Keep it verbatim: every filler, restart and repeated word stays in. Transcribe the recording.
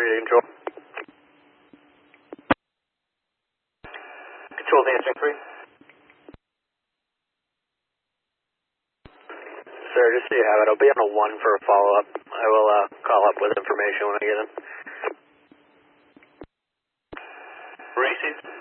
reading, Control. Control's answering three. Sir, just so you have it, I'll be on a one for a follow-up. I will uh, call up with information when I get in. Racing.